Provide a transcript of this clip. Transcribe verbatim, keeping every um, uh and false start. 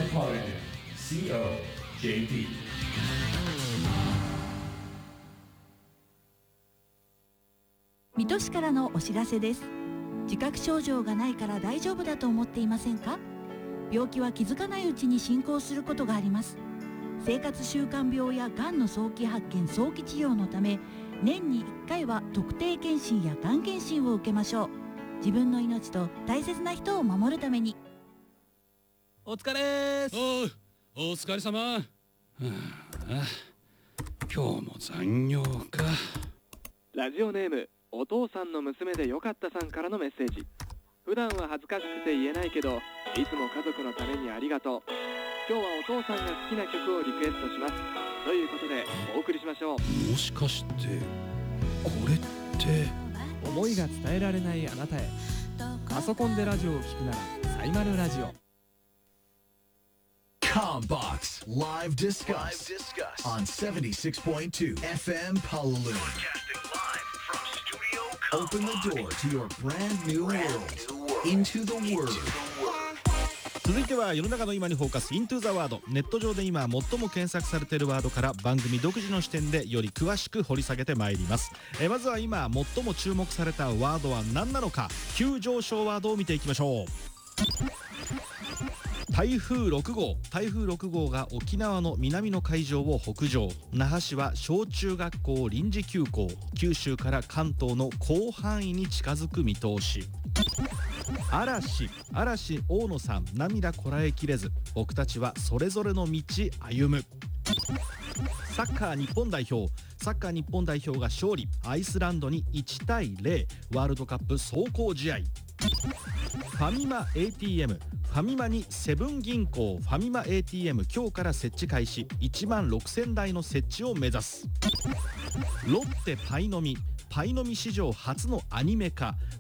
Metropolitan シーオージェーピー。 水戸市からのお知らせです。自覚症状がないから大丈夫だと思っていませんか？病気は気づかないうちに進行することがあります。生活習慣病やがんの早期発見早期治療のため、年にいっかいは特定健診やがん検診を受けましょう。自分の命と大切な人を守るために。 お疲れーす。 おう、お疲れ様。はあ、今日も残業か。 ラジオネームお父さんの娘でよかったさんからのメッセージ。普段は恥ずかしくて言えないけど、いつも家族のためにありがとう。今日はお父さんが好きな曲をリクエストします。ということでお送りしましょう。 もしかしてこれって思いが伝えられないあなたへ。パソコンでラジオを聞くならサイマルラジオ。 Combox Live Discuss on seventy-six point two エフエム Palaloon. Open the door to your brand new world. Into the world. 続いては世の中の今にフォーカス Into the World。 ネット上で今最も検索されているワードから番組独自の視点でより詳しく掘り下げてまいります。えまずは今最も注目されたワードは何なのか、急上昇ワードを見ていきましょう。台風ろくごう。台風ろくごうが沖縄の南の海上を北上。那覇市は小中学校臨時休校。九州から関東の広範囲に近づく見通し。嵐。嵐大野さん涙こらえきれず。僕たちはそれぞれの道歩む。サッカー日本代表。サッカー日本代表が勝利。アイスランドにいちたいゼロ。ワールドカップ壮行試合。ファミマ エーティーエム。ファミマにセブン銀行ファミマ エーティーエム 今日から設置開始。いちまんろくせんだいの設置を目指す。ロッテパイの実。パイの実史上初のアニメ化。